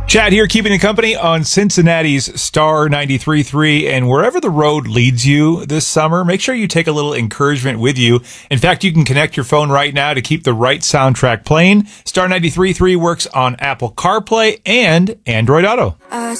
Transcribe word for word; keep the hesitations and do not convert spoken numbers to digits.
Chad here, keeping the company on Cincinnati's Star ninety-three point three. And wherever the road leads you this summer, make sure you take a little encouragement with you. In fact, you can connect your phone right now to keep the right soundtrack playing. Star ninety-three point three works on Apple CarPlay and Android Auto. Uh,